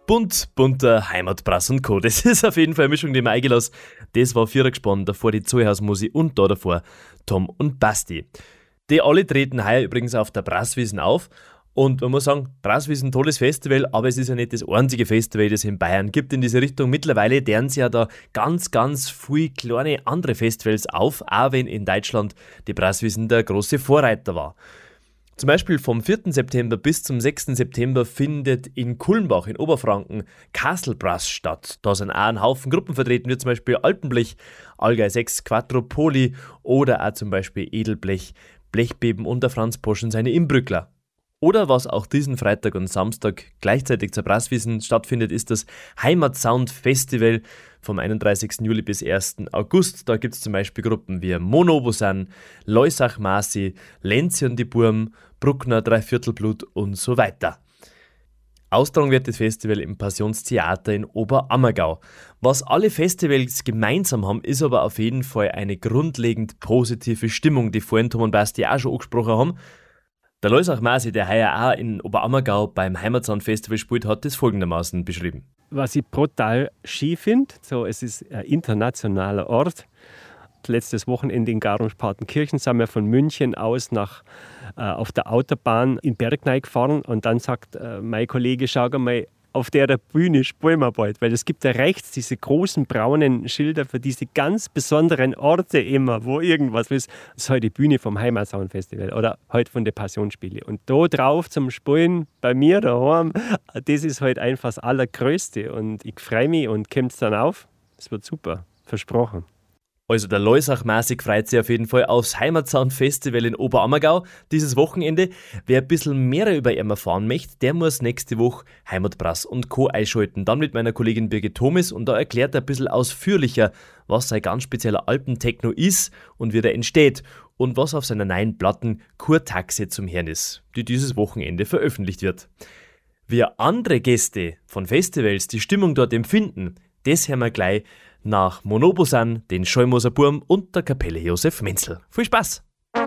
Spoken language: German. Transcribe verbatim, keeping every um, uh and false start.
Bunt, bunter Heimatbrass und Co. Das ist auf jeden Fall eine Mischung, die mir eingelassen. Das war vierer gespannt, davor die Zollhausmusi und da davor Tom und Basti. Die alle treten heuer übrigens auf der Brasswiesen auf. Und man muss sagen, Brasswiesen, tolles Festival, aber es ist ja nicht das einzige Festival, das es in Bayern gibt in diese Richtung. Mittlerweile deren sie ja da ganz, ganz viele kleine andere Festivals auf, auch wenn in Deutschland die Brasswiesen der große Vorreiter war. Zum Beispiel vom vierten September bis zum sechsten September findet in Kulmbach in Oberfranken Castle Brass statt. Da sind auch ein Haufen Gruppen vertreten, wie zum Beispiel Alpenblech, Allgäu sechs, Quattro-Poli oder auch zum Beispiel Edelblech, Blechbeben und der Franz Posch und seine Imbrückler. Oder was auch diesen Freitag und Samstag gleichzeitig zur Brasswiesen stattfindet, ist das Heimatsound Festival vom einunddreißigsten Juli bis ersten August. Da gibt es zum Beispiel Gruppen wie Monobosan, Leusach Masi, Lenzi und die Burm, Bruckner, Dreiviertelblut und so weiter. Austragen wird das Festival im Passionstheater in Oberammergau. Was alle Festivals gemeinsam haben, ist aber auf jeden Fall eine grundlegend positive Stimmung, die vorhin Tom und Basti auch schon angesprochen haben. Der Leusach Masi, der heuer auch in Oberammergau beim Heimatsound Festival spielt, hat das folgendermaßen beschrieben. Was ich brutal schön finde, so, es ist ein internationaler Ort. Letztes Wochenende in Garmisch-Partenkirchen sind wir von München aus nach, äh, auf der Autobahn in Bergnei gefahren und dann sagt äh, mein Kollege, schau mal, auf der Bühne spielen wir bald, weil es gibt da rechts diese großen braunen Schilder für diese ganz besonderen Orte immer, wo irgendwas ist. Das ist heute die Bühne vom Heimatsound Festival oder heute von den Passionsspiele. Und da drauf zum Spielen bei mir daheim, das ist halt einfach das Allergrößte und ich freue mich und kommt dann auf. Es wird super, versprochen. Also der Leusach Masi freut sich auf jeden Fall aufs Heimatsound Festival in Oberammergau dieses Wochenende. Wer ein bisschen mehr über ihn erfahren möchte, der muss nächste Woche Heimatbrass und Co. einschalten. Dann mit meiner Kollegin Birgit Thomas und da erklärt er ein bisschen ausführlicher, was sein ganz spezieller Alpentechno ist und wie der entsteht und was auf seiner neuen Platten Kurtaxe zum Hören ist, die dieses Wochenende veröffentlicht wird. Wie andere Gäste von Festivals die Stimmung dort empfinden, das hören wir gleich nach Monobosan, den Scheumoser Burm und der Kapelle Josef Menzel. Viel Spaß!